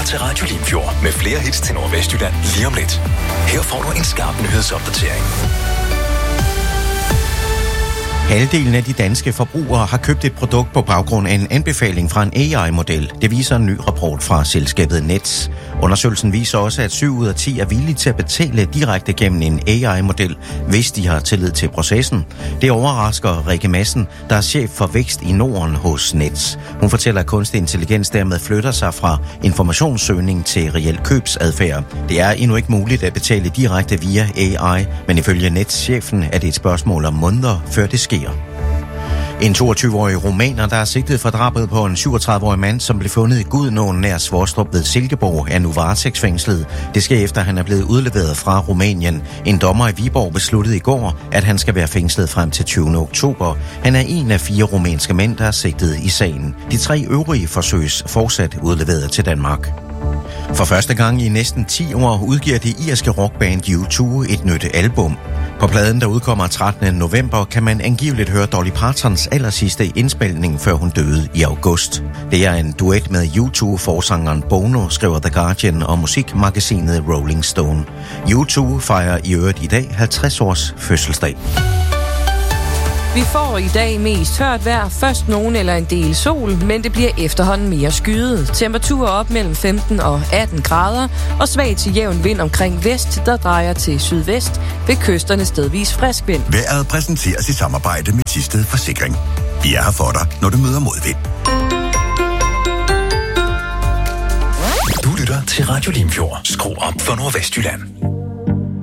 til Radio Limfjord med flere hits til Nordvestjylland lige om lidt. Her får du en skarp nyhedsopdatering. Halvdelen af de danske forbrugere har købt et produkt på baggrund af en anbefaling fra en AI-model. Det viser en ny rapport fra selskabet Nets. Undersøgelsen viser også, at 7 ud af 10 er villige til at betale direkte gennem en AI-model, hvis de har tillid til processen. Det overrasker Rikke Madsen, der er chef for vækst i Norden hos Nets. Hun fortæller, at kunstig intelligens dermed flytter sig fra informationssøgning til reel købsadfærd. Det er endnu ikke muligt at betale direkte via AI, men ifølge Nets-chefen er det et spørgsmål om måneder, før det sker. En 22-årig rumæner, der er sigtet for drabet på en 37-årig mand, som blev fundet i Gudenåen nær Svostrup ved Silkeborg, er nu varetægtsfængslet. Det sker efter, at han er blevet udleveret fra Rumænien. En dommer i Viborg besluttede i går, at han skal være fængslet frem til 20. oktober. Han er en af 4 rumænske mænd, der er sigtet i sagen. De 3 øvrige forsøges fortsat udleveret til Danmark. For første gang i næsten 10 år udgiver det irske rockband U2 et nyt album. På pladen, der udkommer 13. november, kan man angiveligt høre Dolly Partons allersidste indspilning, før hun døde i august. Det er en duet med U2-forsangeren Bono, skriver The Guardian og musikmagasinet Rolling Stone. U2 fejrer i øvrigt i dag 50 års fødselsdag. Vi får i dag mest tørt vejr, først nogen eller en del sol, men det bliver efterhånden mere skyet. Temperaturer op mellem 15 og 18 grader, og svag til jævn vind omkring vest, der drejer til sydvest, ved kysterne stedvis frisk vind. Vejret præsenteres i samarbejde med Thisted Forsikring. Vi er her for dig, når du møder modvind. Du lytter til Radio Limfjord. Skru op for Nordvestjylland.